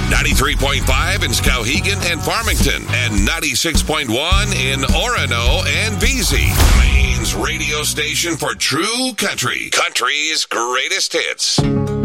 93.5 in Skowhegan and Farmington, and 96.1 in Orono and Veazey. Maine's radio station for true country. Country's greatest hits.